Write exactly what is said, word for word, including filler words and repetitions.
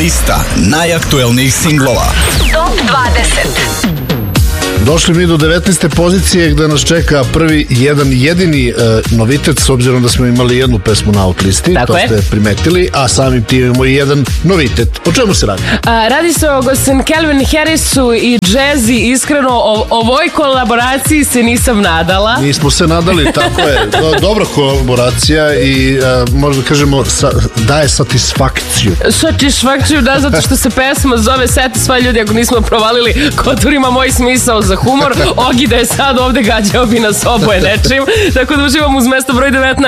Lista najaktuelnijih singlova. Top dvadeset. Došli mi do devetnaeste pozicije gde nas čeka prvi jedan jedini uh, novitet, s obzirom da smo imali jednu pesmu na out listi, Tako to je. ste primetili, a samim tim imamo i jedan novitet. O čemu se radi? A, radi se o gospodin Calvin Harrisu i Jazzy. Iskreno, o ovoj kolaboraciji se nisam nadala. Nismo se nadali, tako je. Do, dobra kolaboracija i uh, možda kažemo sa, daje satisfakciju. Satisfakciju, da, zato što se pesma zove Satisfy. Ljudi, ako nismo provalili, Kotur ima moj smisao za humor. Ogi da je sad ovde gađao bi nas oboje nečim. Tako da uživamo uz mesto broj devetnaest.